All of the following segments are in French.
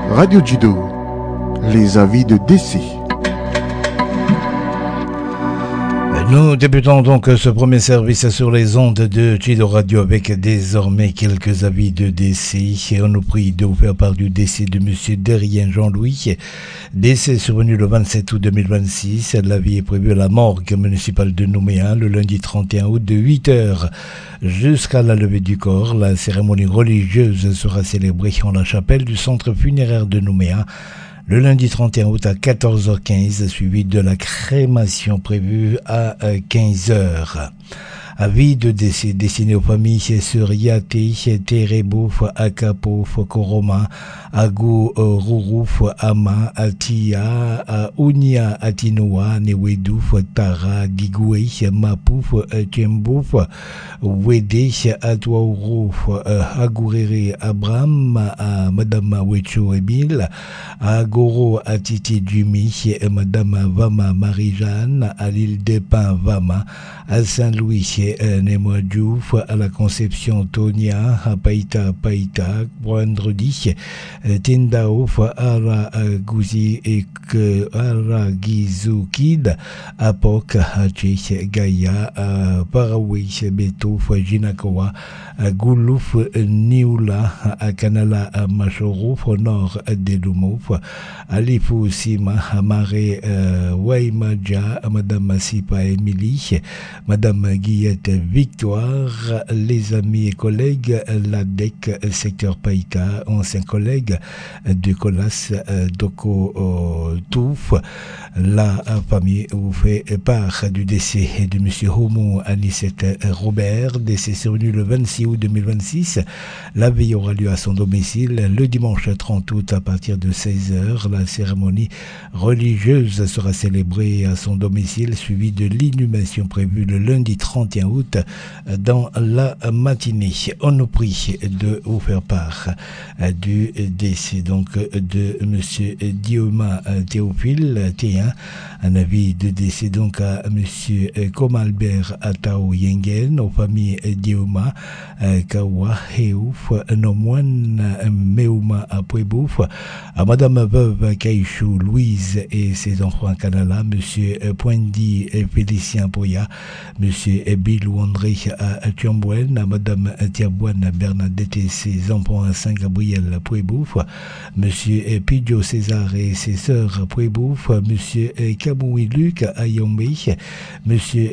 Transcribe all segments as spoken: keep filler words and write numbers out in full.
Radio Judo, les avis de décès. Nous débutons donc ce premier service sur les ondes de Judo Radio avec désormais quelques avis de décès. Et on nous prie de vous faire part du décès de M. Derrien Jean-Louis. Décès survenu le vingt-sept août deux mille vingt-six. La vie est prévue à la morgue municipale de Nouméa le lundi trente et un août de huit heures jusqu'à la levée du corps. La cérémonie religieuse sera célébrée en la chapelle du centre funéraire de Nouméa le lundi trente et un août à quatorze heures quinze, suivi de la crémation prévue à quinze heures. Avis de décès destiné aux familles sur Yate, Terebouf, Akapouf, Koroma, Agu, Rourouf, Ama, Atia, Unia, Atinoa, Newedouf, Tara, Gigoué, Mapouf, Tchembouf, Wede, Atouarouf, Agourere, Abram, Madame Wecho Emile, Agoro, Atiti Djumi, Madame Vama Marie-Jeanne, à l'île des Pins Vama, à Saint-Louis, Nemo Diouf, à la Conception Tonia, à Païta Païta, vendredi, Tindaouf, Ara Gouzi et Ara Gizoukid, à Pok, à Tchèche, Gaïa, à Parawi, Betouf, Jinakoa, à Goulouf, Nioula, à Kanala, à Machorouf, au nord de Lumouf, à Lifou Sima, à Maré, Waimadja, à Madame Sipa Émilie, Madame Guillette Victoire, les amis et collègues, l'A D E C, secteur Païta, anciens collègues de Colas, Doko Touf. La famille vous fait part du décès de M. Homo Anicette Robert, décès survenu le vingt-six août deux mille vingt-six. La veille aura lieu à son domicile le dimanche trente août à partir de seize heures. La cérémonie religieuse sera célébrée à son domicile, suivie de l'inhumation prévue le lundi trente et un août dans la matinée. On nous prie de vous faire part du décès donc de M. Dioma Théophile Théen. Un avis de décès donc à M. Komalbert Atao Yengen, aux familles Dioma Kawa Heouf, Nomwan Meuma Apwebouf, à Madame Veuve Kaïchou Louise et ses enfants à Canala, M. Poindi Félicien Poya, M. Bilou André à Tiambouenne, à Madame Tiabouane Bernadette et ses enfants à Saint-Gabriel Pouebouf, M. Pidio César et ses sœurs Pouebouf, M. Kaboui Luc à Yombe, M.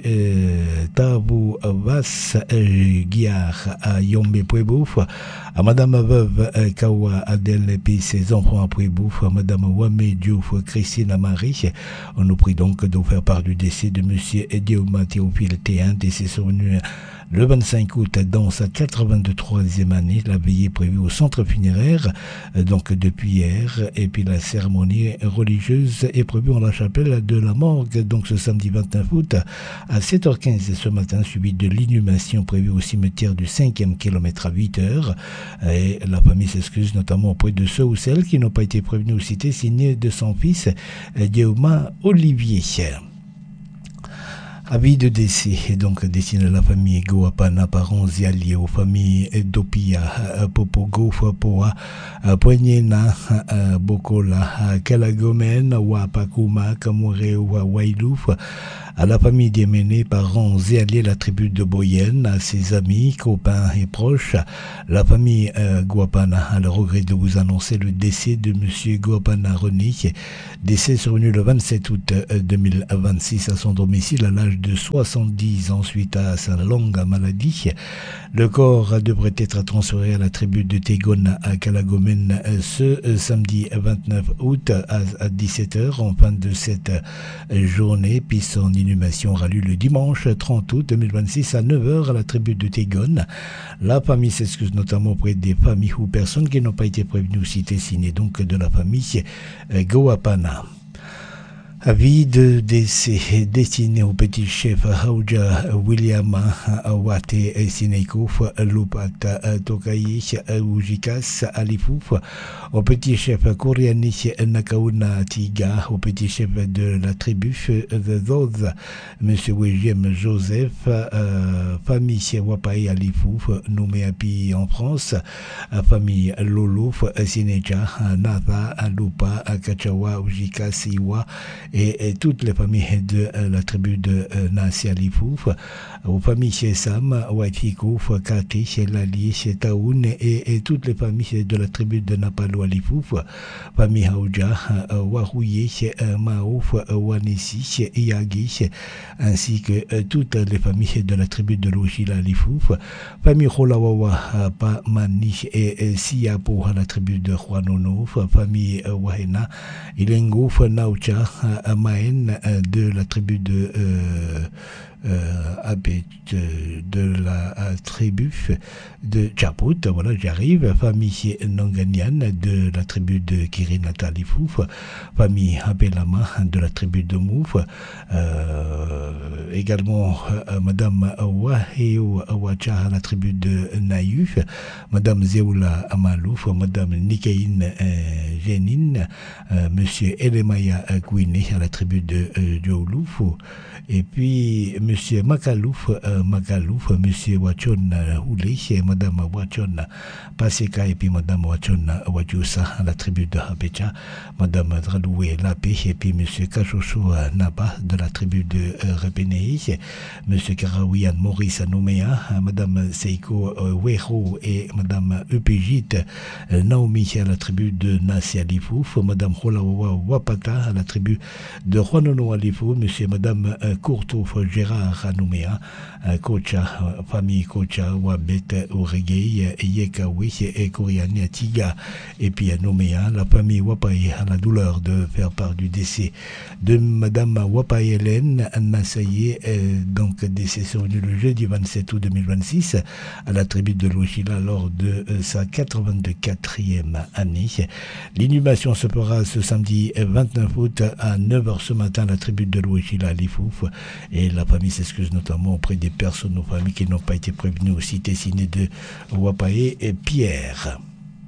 Tabou Vas Guiard à Yombe Pouebouf, à Madame Veuve Kawa Adel et puis ses enfants à Pouebouf, à Madame Wame Diouf Christine Amari. On nous prie donc de vous faire part du décès de M. Dioma Théophile Théen, décès survenu le vingt-cinq août dans sa quatre-vingt-troisième année. La veillée prévue au centre funéraire donc depuis hier, et puis la cérémonie religieuse est prévue en la chapelle de la morgue donc ce samedi vingt-neuf août à sept heures quinze ce matin, suivi de l'inhumation prévue au cimetière du cinquième kilomètre à huit heures. Et la famille s'excuse notamment auprès de ceux ou celles qui n'ont pas été prévenus ou cités, signé de son fils Dioma Olivier. Avis de décès, donc destiné à la famille Goapana, parents et alliés, aux familles Dopia, Popogo, Fapoa, Poignena, Bokola, Kalagomen, Wapakuma, Kamore, Wailouf, à la famille Déméné, parents et alliés, la tribu de Boyenne, à ses amis, copains et proches, la famille euh, Guapana a le regret de vous annoncer le décès de M. Guapana René, décès survenu le vingt-sept août deux mille vingt-six à son domicile à l'âge de soixante-dix ans suite à sa longue maladie. Le corps devrait être transféré à la tribu de Tégone à Kalagomen ce samedi vingt-neuf août à dix-sept heures en fin de cette journée, puis son inhumation aura lieu le dimanche trente août deux mille vingt-six à neuf heures à la tribu de Tégone. La famille s'excuse notamment auprès des familles ou personnes qui n'ont pas été prévenues ou citées, signées donc de la famille Goapana. Avis de décès destiné au petit chef Hauja William Awate Sinekouf Lupata Tokai Ujikas Alifouf, au petit chef Kouriani Nakauna Tiga, au petit chef de la tribu The Zoz, Monsieur William Joseph, euh, famille Wapai Alifouf, nommé Api en France, famille Lolouf, Sineja, Natha, Lupa, Kachawa, Ujika, Siwa, et, et toutes les familles de euh, la tribu de euh, Nasi Alifouf, aux familles chez Sam, Waitikouf, Kati, chez Lali, chez Taoun, et, et toutes les familles de la tribu de Napalo Alifouf, famille Haouja, euh, Warouye, euh, Maouf, euh, Wanissi, chez Iyagi, ainsi que euh, toutes les familles de la tribu de Lojila Alifouf, famille Rolawawa, euh, Pamani et, et Siapo, la tribu de Juanonouf, famille euh, Wahena, Ilengouf, Naucha, euh, Maen, euh, de la tribu de euh, euh, Abet, de, de la euh, tribu de Tchaput, voilà, j'arrive, famille Nonganian de la tribu de Kirinata Alifouf, famille Abelama de la tribu de Mouf, euh, également euh, Madame Waheo Awacha, la tribu de Naïf, Madame Zeoula Amalouf, Madame Nikaïn euh, Jenin, euh, Monsieur Elemaya Gouine à la tribu de euh, Djoulouf, et puis Monsieur Makalouf, euh, Makalouf, Monsieur Wachon Oulé, Madame Wachon Paseka, et puis Madame Wachon Wadjousa à la tribu de Habecha, Madame Draloué Lapé, et puis Monsieur Kachocho Naba de la tribu de euh, Repenei, Monsieur Karawian Maurice Nouméa, Madame Seiko euh, Wero et Madame Upégit euh, Naomi à la tribu de Nasi Alifouf, Madame Holawa Wapata à la tribu de Juanono Alifouf, Monsieur et Madame euh, Courtouf Gérard Nouméa, euh, Kocha, euh, famille Kocha Wabet Oregei, Yekawi et Kouriani Atiga, et puis à Nouméa, la famille Wapaye à la douleur de faire part du décès de Madame Wapaye Hélène Nassaye, euh, donc décès survenu le jeudi vingt-sept août deux mille vingt-six à la tribu de Louchila lors de euh, sa quatre-vingt-quatrième année. L'inhumation se fera ce samedi vingt-neuf août à neuf heures ce matin à la tribu de Louchila à Lifouf, et la famille s'excuse notamment auprès des personnes aux familles qui n'ont pas été prévenues au site signé de Wapaye et Pierre.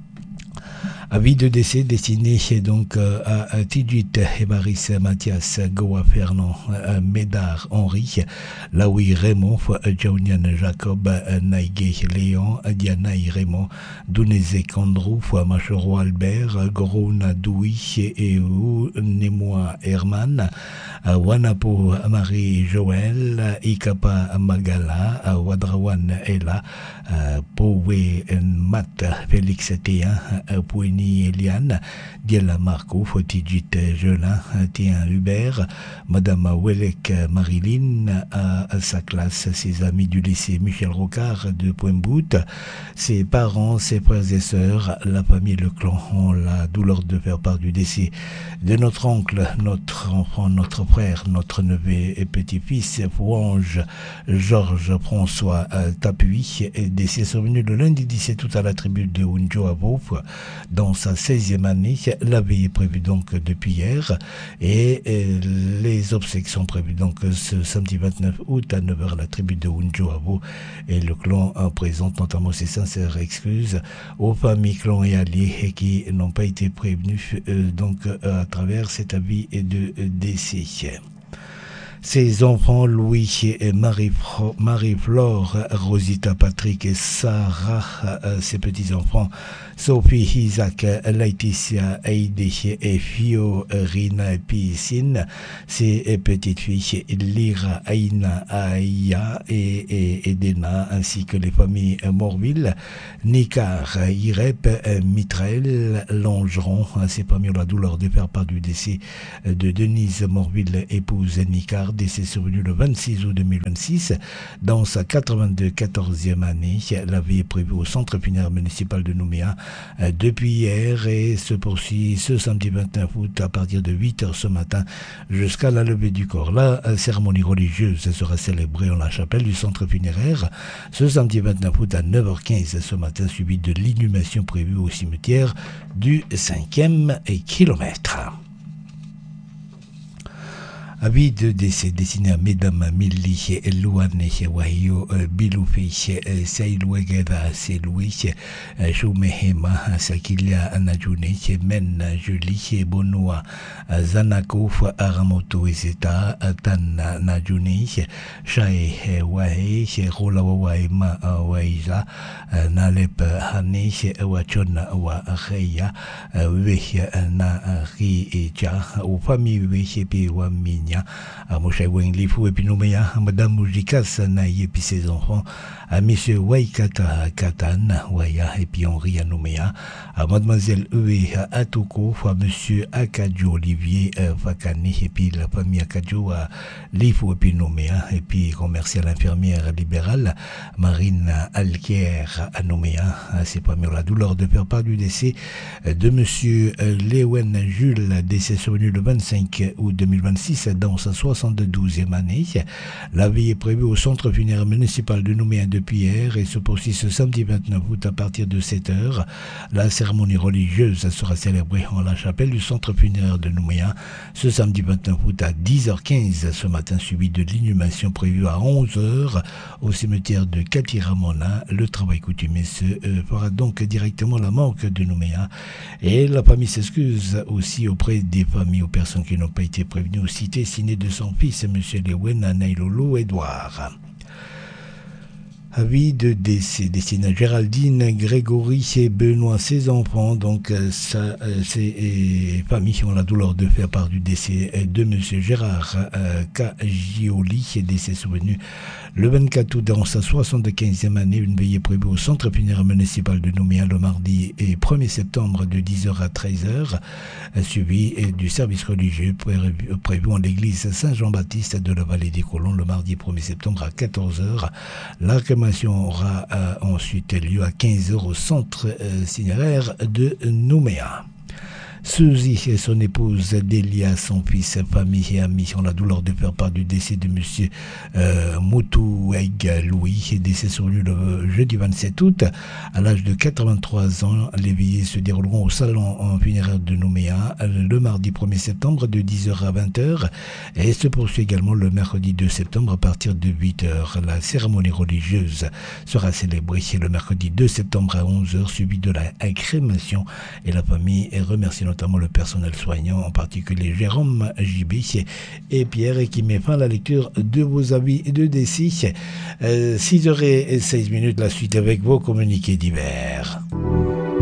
Avis de décès destiné donc euh, à, à Tidjit, Ebaris, Mathias, Goa, Fernand, euh, Médard, Henri, Laoui, Raymond, Jaunian, Jacob, Naïgué, Léon, Dianaï, Raymond, Dounezé, Kandrou, Machero, Albert, Gorona, Doui, et Némois, Herman, Wanapo, Marie, Joël, Ikapa, Magala, Wadrawan, Ella, Powe, Mat, Félix, Théen, Poueni, Eliane, Diela Marco, Fotidjit, Jelin, Théen, Hubert, Madame Welek, Marilyn, à, à sa classe, ses amis du lycée Michel Rocard de Poimbout, ses parents, ses frères et sœurs, la famille, le clan ont la douleur de faire part du décès de notre oncle, notre enfant, notre frère, notre neveu et petit-fils, Fouange, Georges François euh, Tapuy, décès survenu le lundi dix-sept août à la tribu de Unjo à Beauf, dans sa seizième année. La veille est prévue donc depuis hier, et, et les obsèques sont prévues donc ce samedi vingt-neuf août à neuf heures à la tribu de Unjo à Beauf, et le clan euh, présente notamment ses sincères excuses aux familles, clans et alliés qui n'ont pas été prévenus euh, donc euh, à travers cet avis de euh, décès. Ses enfants Louis et Marie-Flore, Marie-Flore, Rosita, Patrick et Sarah, euh, ses petits-enfants Sophie, Isaac, Laetitia, Heidi et Fio, Rina et Piscine, ses petites filles Lyra, Aïna, Aïa et, et Edena, ainsi que les familles Morville, Nicar, Irep, Mitrael, Longeron. Ces familles ont la douleur de faire part du décès de Denise Morville, épouse Nicar, décès survenu le vingt-six août deux mille vingt-six, dans sa quatre-vingt-deux quatorzième année. La vie est prévue au centre funéraire municipal de Nouméa euh, depuis hier et se poursuit ce samedi vingt-neuf août à partir de huit heures ce matin jusqu'à la levée du corps. La euh, cérémonie religieuse sera célébrée en la chapelle du centre funéraire ce samedi vingt-neuf août à neuf heures quinze ce matin, suivi de l'inhumation prévue au cimetière du cinquième kilomètre. Avis de décès destiné à Mesdames Milli, Louane, Wahio, Biloufi, Sailouegeda, Seloui, Choumehema, Sakilia, Anajune, Men, Julie, Bonoa, Zanakouf, Aramoto, Ezeta, Tana, Najune, Shae, Wahe, Rolawaima, Waiza, Nalep, Hane, Wachon, Waheya, Weh, Na, Ri, Eja, ou famille Weh, Pi, Wamini. À Moshe Wenglifou et puis Nouméa, à Madame Moujikas, Naïe et puis ses enfants, à Monsieur Waikata Katan, Waya et puis Henri à Nouméa, à Mademoiselle Ewe à Atoko, à Monsieur Akadjo Olivier Vakani et puis la famille Akadjo à Lifou et puis Nouméa et puis commerciale infirmière libérale Marine Alquier à Nouméa. C'est pas mieux la douleur de faire part du décès de Monsieur Léwen Jules, décès survenu le vingt-cinq août deux mille vingt-six dans sa soixante-douzième année. La vie est prévue au centre funéraire municipal de Nouméa depuis hier et se poursuit ce samedi vingt-neuf août à partir de sept heures. La cérémonie religieuse sera célébrée en la chapelle du centre funéraire de Nouméa ce samedi vingt-neuf août à dix heures quinze ce matin, suivi de l'inhumation prévue à onze heures au cimetière de Katiramona. Le travail coutumier se euh, fera donc directement à la morgue de Nouméa et la famille s'excuse aussi auprès des familles aux personnes qui n'ont pas été prévenues, cité signé de son fils, M. Lewen Nailolo Edouard. Avis de décès destiné à Géraldine, Grégory et Benoît, ses enfants. Donc, ça, euh, ces familles ont la douleur de faire part du décès de M. Gérard euh, Cagioli, décès survenu le vingt-quatre août dans sa soixante-quinzième année. Une veillée prévue au centre funéraire municipal de Nouméa le mardi et premier septembre de dix heures à treize heures, suivi du service religieux prévu, prévu en l'église Saint-Jean-Baptiste de la vallée des Colons le mardi premier septembre à quatorze heures. La crémation aura euh, ensuite lieu à quinze heures au centre euh, cinéraire de Nouméa. Suzy et son épouse Delia, son fils, famille et amis ont la douleur de faire part du décès de M. Euh, Moutoueg Louis, décès survenu le jeudi vingt-sept août à l'âge de quatre-vingt-trois ans. Les veillées se dérouleront au salon funéraire de Nouméa le mardi premier septembre de dix heures à vingt heures et se poursuit également le mercredi deux septembre à partir de huit heures. La cérémonie religieuse sera célébrée le mercredi deux septembre à onze heures, suivie de la crémation, et la famille remercie notamment le personnel soignant, en particulier Jérôme J B et Pierre, et qui met fin à la lecture de vos avis de décès. Euh, six heures seize minutes, la suite avec vos communiqués divers.